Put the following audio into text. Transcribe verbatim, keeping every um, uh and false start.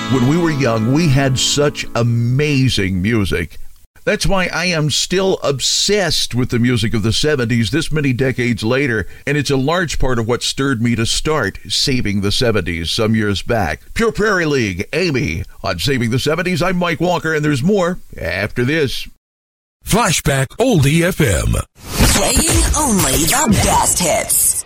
When we were young, we had such amazing music. That's why I am still obsessed with the music of the seventies this many decades later, and it's a large part of what stirred me to start Saving the seventies some years back. Pure Prairie League, Amy. On Saving the seventies, I'm Mike Walker, and there's more after this. Flashback Oldie F M. Playing only the best hits.